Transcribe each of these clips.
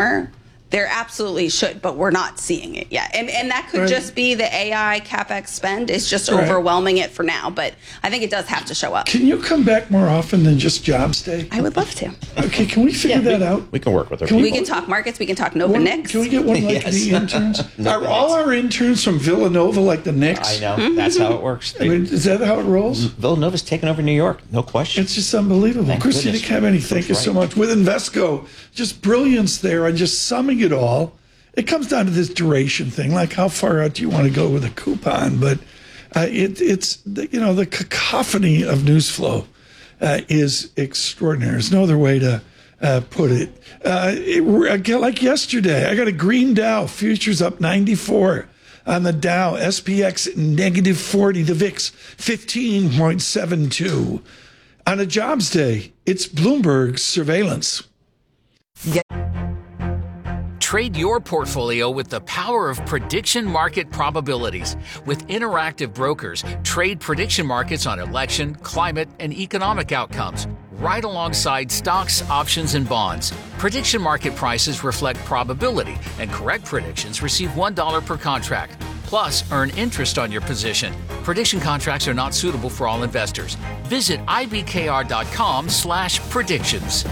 more, there absolutely should, but we're not seeing it yet. And that could just be the AI CapEx spend is just overwhelming it for now. But I think it does have to show up. Can you come back more often than just Jobs Day? I would love to. Okay, can we figure that out? We can work with We can talk markets. We can talk Nova Knicks. Can we get one like the interns? Are all our interns from Villanova like the Knicks? I know. That's how it works. I mean, is that how it rolls? Villanova's taken over New York. No question. It's just unbelievable. Christina Cavani, thank you so much. With Invesco, just brilliance there and just summing it all. It comes down to this duration thing, like how far out do you want to go with a coupon? But it's the cacophony of news flow is extraordinary. There's no other way to put it. Like yesterday, I got a green Dow, futures up 94 on the Dow, SPX negative 40, the VIX 15.72. On a Jobs Day, it's Bloomberg surveillance. Trade your portfolio with the power of prediction market probabilities. With Interactive Brokers, trade prediction markets on election, climate, and economic outcomes, right alongside stocks, options, and bonds. Prediction market prices reflect probability, and correct predictions receive $1 per contract. Plus, earn interest on your position. Prediction contracts are not suitable for all investors. Visit ibkr.com/predictions.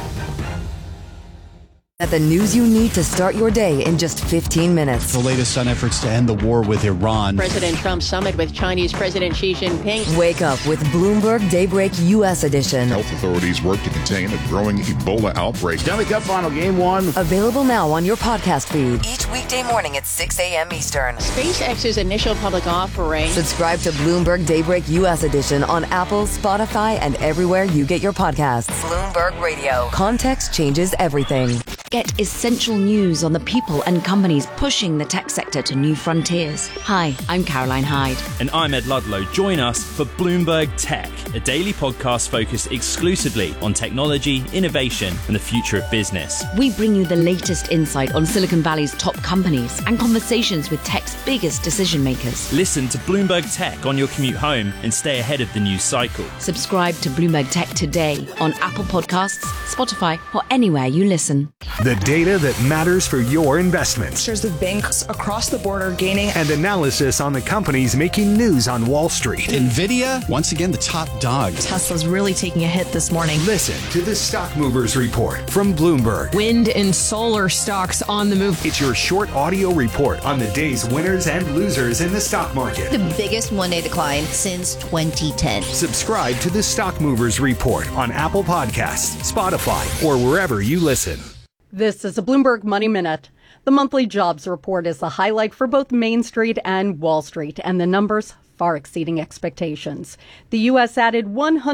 The news you need to start your day in just 15 minutes. The latest on efforts to end the war with Iran. President Trump's summit with Chinese President Xi Jinping. Wake up with Bloomberg Daybreak U.S. edition. Health authorities work to contain a growing Ebola outbreak. Stanley Cup final game 1. Available now on your podcast feed. Each weekday morning at 6 a.m. Eastern. SpaceX's initial public offering. Subscribe to Bloomberg Daybreak U.S. edition on Apple, Spotify, and everywhere you get your podcasts. Bloomberg Radio. Context changes everything. Get essential news on the people and companies pushing the tech sector to new frontiers. Hi, I'm Caroline Hyde. And I'm Ed Ludlow. Join us for Bloomberg Tech, a daily podcast focused exclusively on technology, innovation, and the future of business. We bring you the latest insight on Silicon Valley's top companies and conversations with tech's biggest decision makers. Listen to Bloomberg Tech on your commute home and stay ahead of the news cycle. Subscribe to Bloomberg Tech today on Apple Podcasts, Spotify, or anywhere you listen. The data that matters for your investments. Shares of banks across the board are gaining. And analysis on the companies making news on Wall Street. NVIDIA, once again, the top dog. Tesla's really taking a hit this morning. Listen to the Stock Movers Report from Bloomberg. Wind and solar stocks on the move. It's your short audio report on the day's winners and losers in the stock market. The biggest one-day decline since 2010. Subscribe to the Stock Movers Report on Apple Podcasts, Spotify, or wherever you listen. This is a Bloomberg Money Minute. The monthly jobs report is the highlight for both Main Street and Wall Street, and the numbers far exceeding expectations. The U.S. added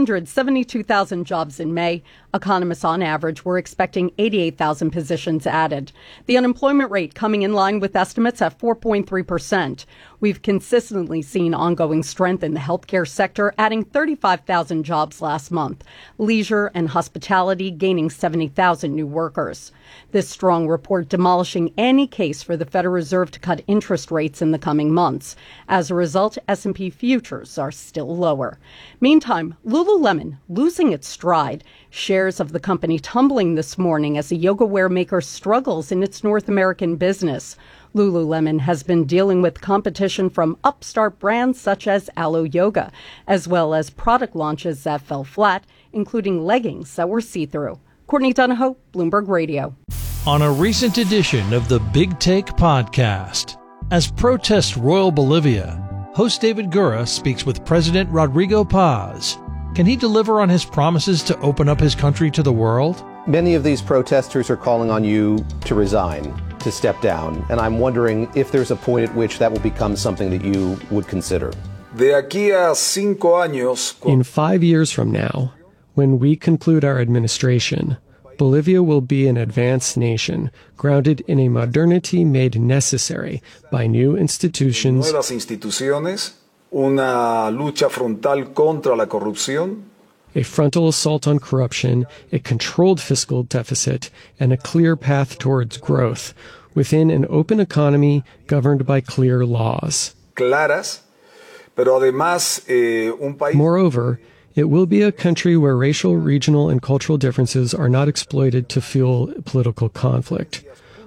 172,000 jobs in May. Economists on average were expecting 88,000 positions added. The unemployment rate coming in line with estimates at 4.3%. We've consistently seen ongoing strength in the healthcare sector, adding 35,000 jobs last month. Leisure and hospitality gaining 70,000 new workers. This strong report demolishing any case for the Federal Reserve to cut interest rates in the coming months. As a result, S&P futures are still lower. Meantime, Lululemon losing its stride. Shares of the company tumbling this morning as the yoga wear maker struggles in its North American business. Lululemon has been dealing with competition from upstart brands such as Alo Yoga, as well as product launches that fell flat, including leggings that were see-through. Courtney Donahoe, Bloomberg Radio. On a recent edition of the Big Take podcast, as protests roil Bolivia, host David Gura speaks with President Rodrigo Paz. Can he deliver on his promises to open up his country to the world? Many of these protesters are calling on you to resign, to step down, and I'm wondering if there's a point at which that will become something that you would consider. In 5 years from now, when we conclude our administration, Bolivia will be an advanced nation, grounded in a modernity made necessary by new institutions, a frontal assault on corruption, a controlled fiscal deficit, and a clear path towards growth within an open economy governed by clear laws. Moreover, it will be a country where racial, regional, and cultural differences are not exploited to fuel political conflict.